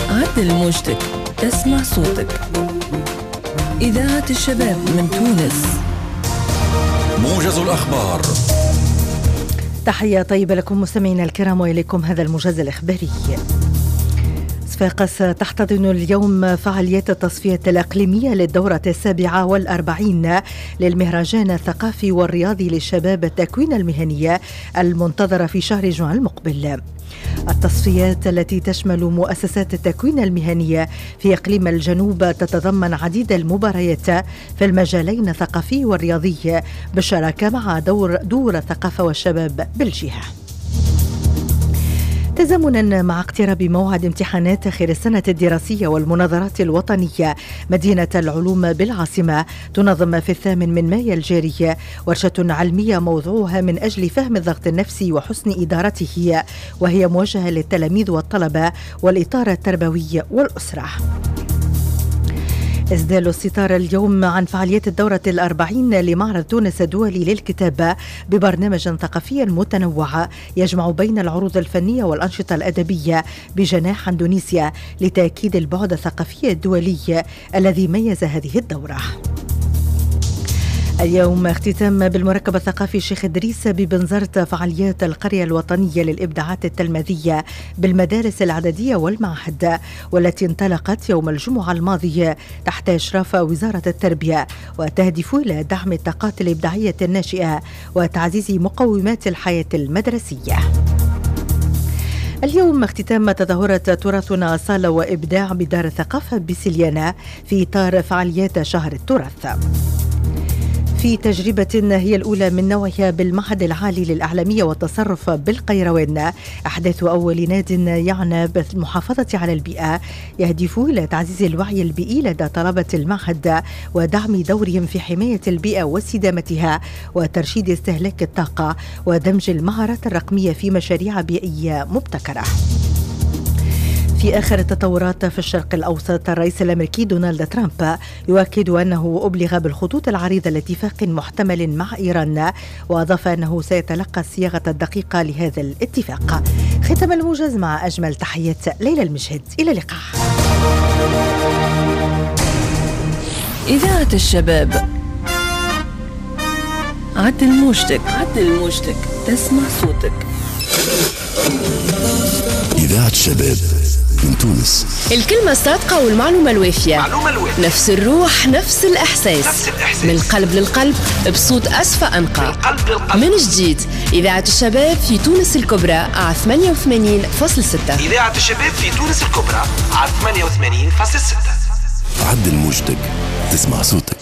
عدل موجتك، تسمع صوتك. إذاعة الشباب من تونس. موجز الأخبار. تحية طيبة لكم مستمعينا الكرام، وإليكم هذا الموجز الإخباري. صفاقس تحتضن اليوم فعاليات التصفية الإقليمية للدورة 47 للمهرجان الثقافي والرياضي للشباب التكوين المهني المنتظرة في شهر جوان المقبل. التصفيات التي تشمل مؤسسات التكوين المهني في إقليم الجنوب تتضمن عديد المباريات في المجالين الثقافي والرياضي بالشراكة مع دور الثقافة والشباب بالجهة. تزامنا مع اقتراب موعد امتحانات آخر السنة الدراسية والمناظرات الوطنية، مدينة العلوم بالعاصمة تنظم في 8 مايو الجاري ورشة علمية موضوعها من أجل فهم الضغط النفسي وحسن إدارته، وهي موجهة للتلاميذ والطلبة والإطار التربوي والأسرة. إسدال الستار اليوم عن فعاليات الدورة 40 لمعرض تونس الدولي للكتابة ببرنامج ثقافي متنوع يجمع بين العروض الفنية والأنشطة الأدبية بجناح إندونيسيا لتأكيد البعد الثقافي الدولي الذي ميز هذه الدورة. اليوم اختتام بالمركب الثقافي شيخ إدريس ببنزرت فعاليات القرية الوطنية للإبداعات التلميذية بالمدارس العددية والمعهد، والتي انطلقت يوم الجمعة الماضية تحت إشراف وزارة التربية، وتهدف إلى دعم الطاقات الإبداعية الناشئة وتعزيز مقومات الحياة المدرسية. اليوم اختتام تظاهرة تراثنا أصالة وإبداع بدار الثقافة بسليانة في إطار فعاليات شهر التراث، في تجربة هي الأولى من نوعها بالمعهد العالي للإعلامية والتصرف بالقيروان، أحداث أول ناد يعنى بالمحافظة على البيئة يهدف إلى تعزيز الوعي البيئي لدى طلبة المعهد ودعم دورهم في حماية البيئة واستدامتها وترشيد استهلاك الطاقة ودمج المهارات الرقمية في مشاريع بيئية مبتكرة. في آخر التطورات في الشرق الأوسط، الرئيس الأمريكي دونالد ترامب يؤكد أنه أبلغ بالخطوط العريضة لاتفاق محتمل مع إيران، وأضاف أنه سيتلقى الصياغة الدقيقة لهذا الاتفاق. ختم الموجز مع أجمل تحيات ليلى المجهد، إلى اللقاء. إذاعة الشباب. عدل موجتك، عدل موجتك، تسمع صوتك. إذاعة الشباب من تونس. الكلمة الصادقة والمعلومة الوافية. نفس الروح، نفس الإحساس. من القلب للقلب، بصوت أسفى أنقى. من جديد، إذاعة الشباب في تونس الكبرى على 88.6. إذاعة الشباب في تونس الكبرى على 88.6. عدل موجتك، تسمع صوتك.